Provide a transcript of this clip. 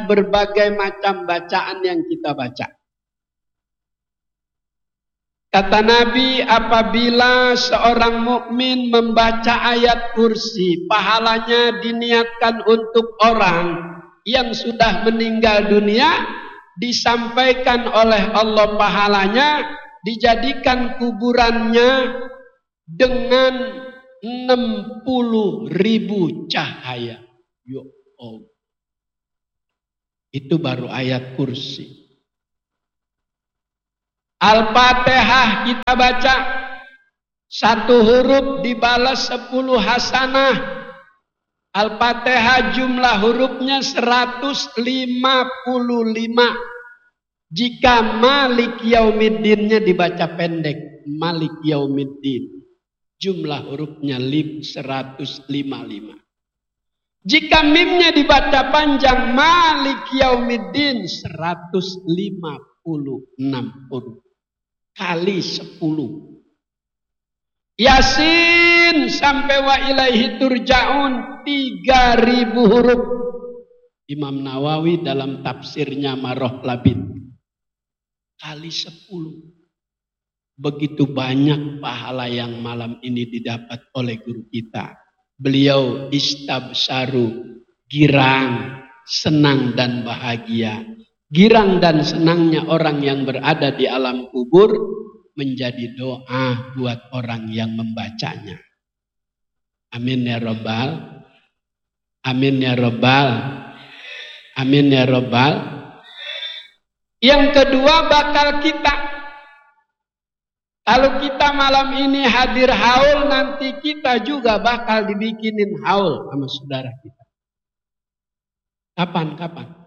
dari berbagai macam bacaan yang kita baca. Kata Nabi, apabila seorang mukmin membaca ayat kursi, pahalanya diniatkan untuk orang yang sudah meninggal dunia, disampaikan oleh Allah pahalanya, dijadikan kuburannya dengan 60.000 cahaya. Ya Allah. Itu baru ayat kursi. Al-Fatihah kita baca, satu huruf dibalas 10 hasanah. Al-Fatihah jumlah hurufnya 155. Jika Malik Yaumiddinnya dibaca pendek, Malik Yaumiddin, jumlah hurufnya 155. Jika mimnya dibaca panjang, Malik Yaumiddin, 156 huruf. Kali 10. Yasin sampai wa ilaihi turja'un 3.000 huruf. Imam Nawawi dalam tafsirnya Maroh Labid. Kali 10. Begitu banyak pahala yang malam ini didapat oleh guru kita. Beliau istabsyaru, girang, senang dan bahagia. Girang dan senangnya orang yang berada di alam kubur menjadi doa buat orang yang membacanya. Amin ya Rabbal. Amin ya Rabbal. Amin ya Rabbal. Yang kedua bakal kita. Kalau kita malam ini hadir haul, nanti kita juga bakal dibikinin haul sama saudara kita. Kapan?